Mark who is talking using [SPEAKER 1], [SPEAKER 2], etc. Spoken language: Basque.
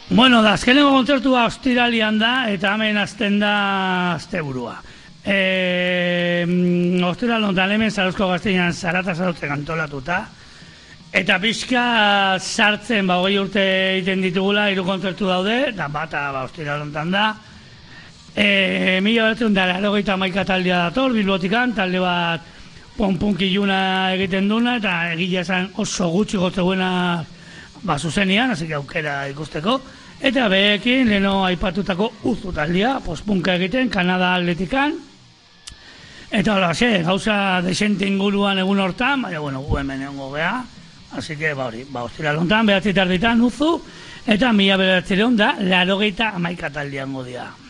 [SPEAKER 1] Bueno, da, azkeneko kontzertua ostiralian da, eta hemen azten da asteburua. Ostiral honetan hemen Zarauzko Gazteinan Zarata Zarautzen antolatuta. Eta pixka sartzen, 20 urte egiten ditugula, 3 kontzertu daude, eta bata ostiral honetan da. 1981 taldea dator, Bilbotikan, talde bat punk iluna egiten duna, eta egia esan oso gutxi gotzeguena zuzenian, hasi aukera ikusteko. Eta behekin, leheno aipatutako Uzu taldea, postpunka egiten, Kanada Atletikan. Eta hola, gauza desente inguruan egun hortan, baina, bueno, gu hemen egongo geha. Así que, ostiral honetan, 9 tarditan Uzu, eta 1981 da, 81 taldean godea.